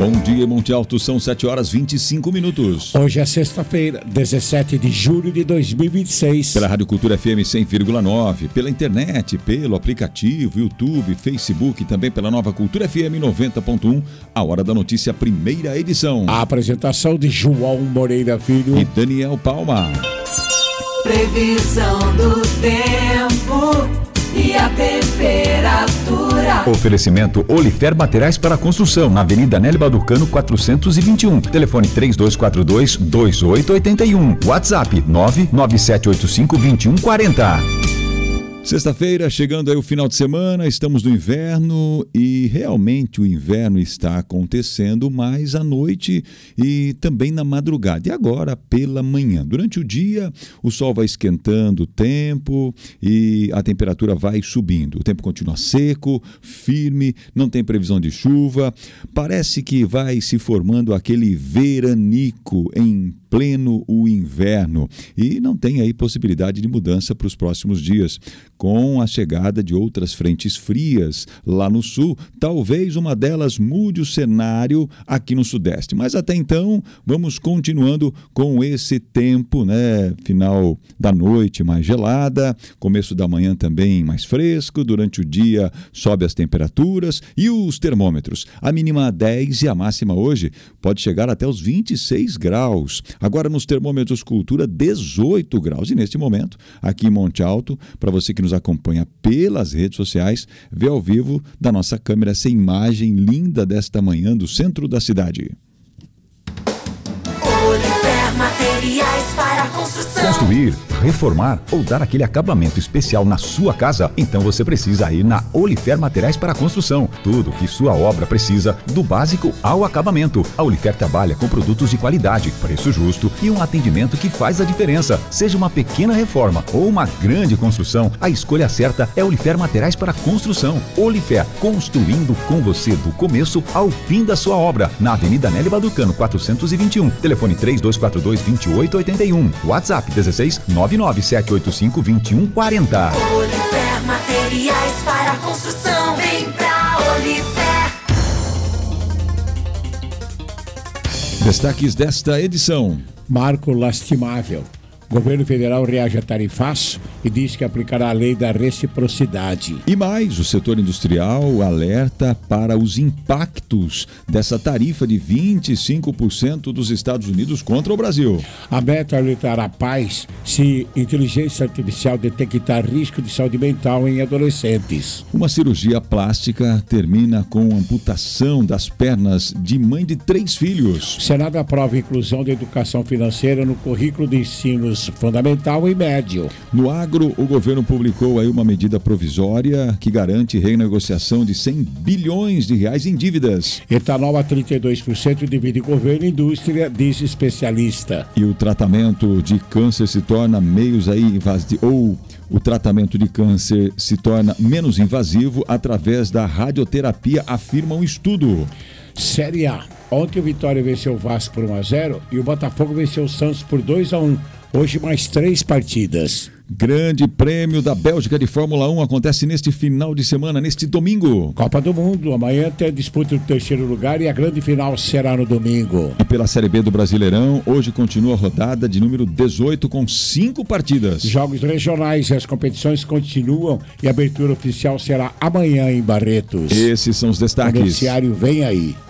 Bom dia, Monte Alto, são 7h25. Hoje é sexta-feira, 17 de julho de 2026. Pela Rádio Cultura FM 100,9, pela internet, pelo aplicativo, YouTube, Facebook e também pela Nova Cultura FM 90.1, a Hora da Notícia, primeira edição. A apresentação de João Moreira Filho e Daniel Palma. Previsão do tempo e a temperatura. Oferecimento Olifer Materiais para Construção, na Avenida Nélio Balducano 421. Telefone 3242-2881. WhatsApp 99785-2140. Sexta-feira, chegando aí o final de semana, estamos no inverno e realmente o inverno está acontecendo mais à noite e também na madrugada. E agora pela manhã. Durante o dia, o sol vai esquentando o tempo e a temperatura vai subindo. O tempo continua seco, firme, não tem previsão de chuva. Parece que vai se formando aquele veranico em pleno o inverno e não tem aí possibilidade de mudança para os próximos dias. Com a chegada de outras frentes frias lá no sul, talvez uma delas mude o cenário aqui no sudeste. Mas até então, vamos continuando com esse tempo, né? Final da noite mais gelada, começo da manhã também mais fresco, durante o dia sobe as temperaturas e os termômetros. A mínima 10 e a máxima hoje pode chegar até os 26 graus. Agora nos termômetros Cultura, 18 graus. E neste momento, aqui em Monte Alto, para você que nos acompanha pelas redes sociais, vê ao vivo da nossa câmera essa imagem linda desta manhã do centro da cidade. Olifer Materiais para Construção. Construir, reformar ou dar aquele acabamento especial na sua casa? Então você precisa ir na Olifer Materiais para Construção. Tudo que sua obra precisa, do básico ao acabamento. A Olifer trabalha com produtos de qualidade, preço justo e um atendimento que faz a diferença. Seja uma pequena reforma ou uma grande construção, a escolha certa é Olifer Materiais para Construção. Olifer, construindo com você do começo ao fim da sua obra. Na Avenida Nélio Balducano 421. Telefone 3242-2881. WhatsApp 1699785-2140. Olifer Materiais para Construção. Vem pra Olifer. Destaques desta edição. Marco lastimável. Governo federal reage a tarifaço e diz que aplicará a lei da reciprocidade. E mais, o setor industrial alerta para os impactos dessa tarifa de 25% dos Estados Unidos contra o Brasil. A meta é lutar a paz se inteligência artificial detectar risco de saúde mental em adolescentes. Uma cirurgia plástica termina com amputação das pernas de mãe de 3 filhos. O Senado aprova a inclusão da educação financeira no currículo de ensinos fundamental e médio. No agro, o governo publicou aí uma medida provisória que garante renegociação de 100 bilhões de reais em dívidas. Etanol a 32% divide governo e indústria, diz especialista. E o tratamento de câncer se torna o tratamento de câncer se torna menos invasivo através da radioterapia, afirma um estudo. Série A. Ontem o Vitória venceu o Vasco por 1-0 e o Botafogo venceu o Santos por 2-1. Hoje mais 3 partidas. Grande Prêmio da Bélgica de Fórmula 1 acontece neste final de semana, neste domingo. Copa do Mundo, amanhã tem a disputa do terceiro lugar e a grande final será no domingo. E pela Série B do Brasileirão, hoje continua a rodada de número 18 com 5 partidas. Jogos regionais e as competições continuam e a abertura oficial será amanhã em Barretos. Esses são os destaques. O noticiário vem aí.